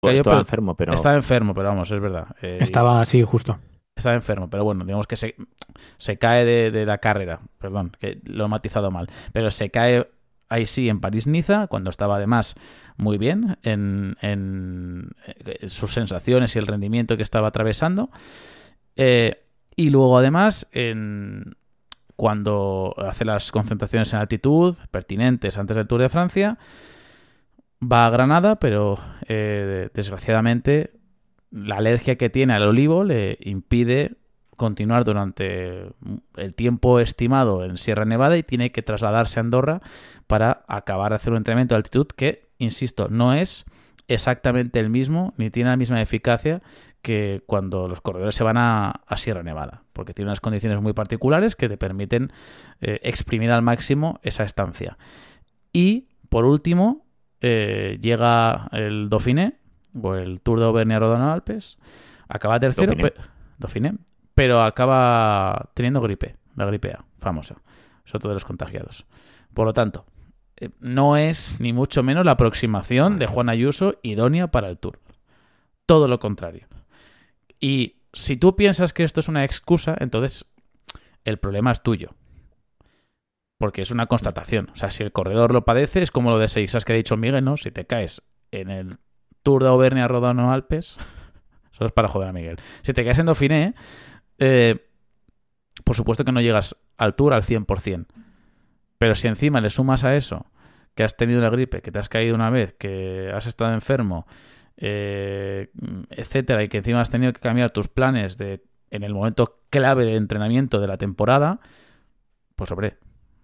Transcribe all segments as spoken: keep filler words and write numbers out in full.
Pues cayó, estaba pero enfermo, pero estaba enfermo, pero vamos, es verdad. Eh, Estaba así justo. estaba enfermo, pero bueno, digamos que se, se cae de, de la carrera, perdón, que lo he matizado mal, pero se cae ahí sí en París-Niza, cuando estaba además muy bien en, en, eh, sus sensaciones y el rendimiento que estaba atravesando. Eh, y luego además, en, cuando hace las concentraciones en altitud pertinentes antes del Tour de Francia, va a Granada, pero eh, desgraciadamente la alergia que tiene al olivo le impide continuar durante el tiempo estimado en Sierra Nevada y tiene que trasladarse a Andorra para acabar de hacer un entrenamiento de altitud que, insisto, no es exactamente el mismo ni tiene la misma eficacia que cuando los corredores se van a, a Sierra Nevada, porque tiene unas condiciones muy particulares que te permiten eh, exprimir al máximo esa estancia. Y, por último, eh, llega el Dauphiné, o el Tour de Auvernia-Rodano-Alpes, acaba tercero, Dauphiné. pe- Dauphiné, pero acaba teniendo gripe, la gripe A, famosa. Es otro de los contagiados. Por lo tanto, eh, no es ni mucho menos la aproximación de Juan Ayuso idónea para el Tour. Todo lo contrario. Y si tú piensas que esto es una excusa, entonces el problema es tuyo. Porque es una constatación. O sea, si el corredor lo padece, es como lo de Seixas que ha dicho Miguel, ¿no? Si te caes en el Tour de Auvernia Rodano Alpes, solo es para joder a Miguel. Si te caes en Dauphiné, eh, por supuesto que no llegas al Tour al cien por ciento. Pero si encima le sumas a eso que has tenido la gripe, que te has caído una vez, que has estado enfermo, eh, etcétera, y que encima has tenido que cambiar tus planes de en el momento clave de entrenamiento de la temporada, pues hombre,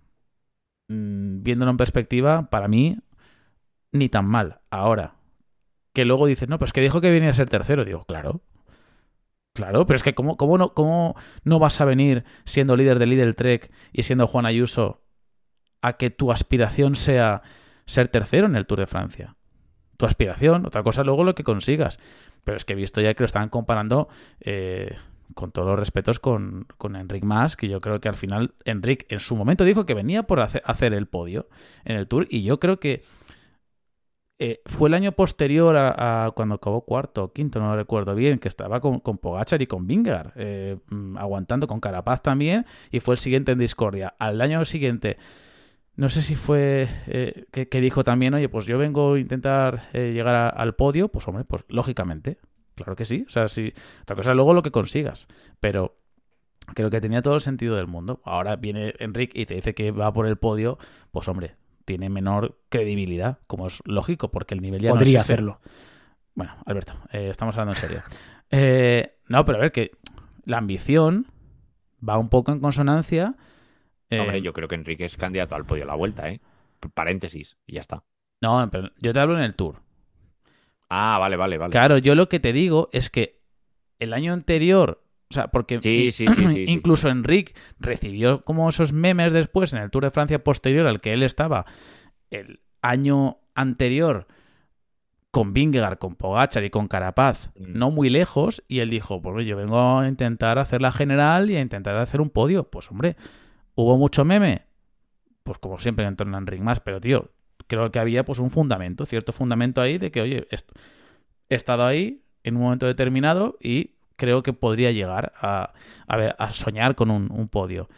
mmm, viéndolo en perspectiva, para mí ni tan mal. Ahora, que luego dices, no, pues que dijo que venía a ser tercero. Digo, claro, claro, pero es que ¿cómo, cómo, no, cómo no vas a venir siendo líder del Lidl Trek y siendo Juan Ayuso a que tu aspiración sea ser tercero en el Tour de Francia? Tu aspiración, otra cosa luego lo que consigas. Pero es que he visto ya que lo estaban comparando, eh, con todos los respetos, con, con Enric Mas, que yo creo que al final Enric en su momento dijo que venía por hacer, hacer el podio en el Tour, y yo creo que eh, fue el año posterior a, a cuando acabó cuarto o quinto, no lo recuerdo bien, que estaba con, con Pogacar y con Vingegaard, eh, mm, aguantando con Carapaz también, y fue el siguiente en discordia. Al año siguiente, no sé si fue eh, que, que dijo también, oye, pues yo vengo a intentar eh, llegar a- al podio, pues hombre, pues lógicamente, claro que sí. O sea, sí, otra cosa es luego lo que consigas, pero creo que tenía todo el sentido del mundo. Ahora viene Enric y te dice que va por el podio, pues hombre, tiene menor credibilidad, como es lógico, porque el nivel ya no es Podría ese. hacerlo. Bueno, Alberto, eh, estamos hablando en serio. Eh, no, pero a ver, que la ambición va un poco en consonancia. Hombre, eh, yo creo que Enrique es candidato al podio a la vuelta, ¿eh? P- Paréntesis, y ya está. no, pero yo te hablo en el Tour. Ah, vale, vale, vale. Claro, yo lo que te digo es que el año anterior, o sea, porque Sí, in- sí, sí, sí, sí. incluso Enric recibió como esos memes después en el Tour de Francia posterior al que él estaba el año anterior con Vingegaard, con Pogacar y con Carapaz, Mm. no muy lejos, y él dijo, pues yo vengo a intentar hacer la general y a intentar hacer un podio. Pues hombre, hubo mucho meme, pues como siempre en torno a Enric más, pero tío, creo que había pues un fundamento, cierto fundamento ahí de que, oye, esto, he estado ahí en un momento determinado y creo que podría llegar a, a, ver, a soñar con un, un podio.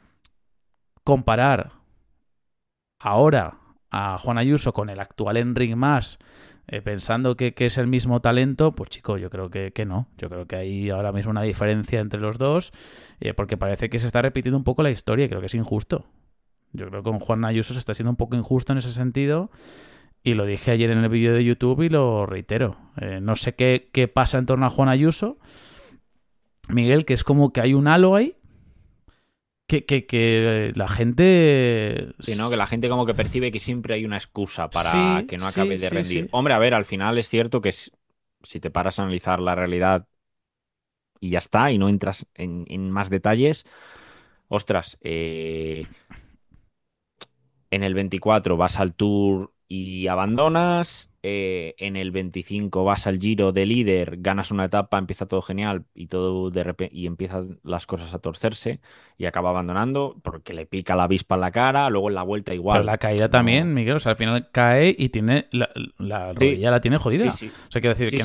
Comparar ahora a Juan Ayuso con el actual Enric Mas, eh, pensando que, que, es el mismo talento, pues chico, yo creo que, que no. Yo creo que hay ahora mismo una diferencia entre los dos, eh, porque parece que se está repitiendo un poco la historia y creo que es injusto. Yo creo que con Juan Ayuso se está siendo un poco injusto en ese sentido. Y lo dije ayer en el vídeo de YouTube y lo reitero. Eh, no sé qué, qué pasa en torno a Juan Ayuso, Miguel, que es como que hay un halo ahí que, que, que la gente... Sí, ¿no? Que la gente como que percibe que siempre hay una excusa para Sí, que no sí, acabe de sí, rendir. sí. Hombre, a ver, al final es cierto que s- si te paras a analizar la realidad y ya está, y no entras en, en más detalles, ostras, eh, en el veinticuatro vas al Tour y abandonas. Eh, en el veinticinco vas al Giro de líder, ganas una etapa, empieza todo genial y todo de repente y empiezan las cosas a torcerse y acaba abandonando porque le pica la avispa en la cara, luego en la vuelta Pero igual. la caída también, No. Miguel, o sea, al final cae y tiene la, la Sí, rodilla la tiene sí, jodida. sí. O sea, quiero decir Sí, que